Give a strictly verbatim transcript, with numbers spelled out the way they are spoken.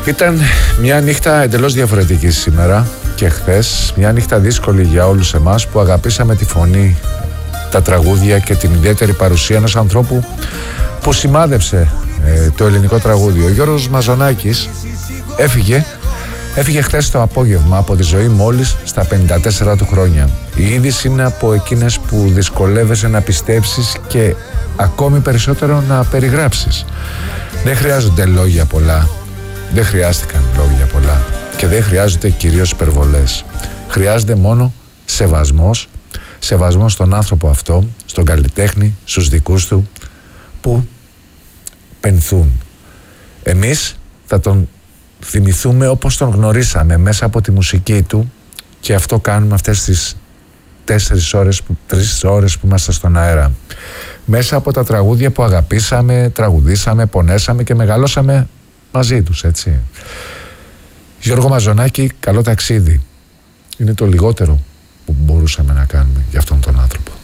Ήταν μια νύχτα εντελώς διαφορετική σήμερα και χθες. Μια νύχτα δύσκολη για όλους εμάς που αγαπήσαμε τη φωνή, τα τραγούδια και την ιδιαίτερη παρουσία ενός ανθρώπου που σημάδεψε ε, το ελληνικό τραγούδι. Ο Γιώργος Μαζονάκης έφυγε, έφυγε χθες το απόγευμα από τη ζωή μόλις στα πενήντα τέσσερα του χρόνια. Η είδηση είναι από εκείνες που δυσκολεύεσαι να πιστέψεις και ακόμη περισσότερο να περιγράψεις. Δεν χρειάζονται λόγια πολλά. Δεν χρειάστηκαν λόγια πολλά και δεν χρειάζονται κυρίως υπερβολές. Χρειάζεται μόνο σεβασμός, σεβασμός στον άνθρωπο αυτό, στον καλλιτέχνη, στους δικούς του που πενθούν. Εμείς θα τον θυμηθούμε όπως τον γνωρίσαμε, μέσα από τη μουσική του, και αυτό κάνουμε αυτές τις τέσσερις ώρες, τρεις ώρες που είμαστε στον αέρα. Μέσα από τα τραγούδια που αγαπήσαμε, τραγουδήσαμε, πονέσαμε και μεγαλώσαμε μαζί τους, έτσι. Γιώργο Μαζονάκη, καλό ταξίδι. Είναι το λιγότερο που μπορούσαμε να κάνουμε για αυτόν τον άνθρωπο.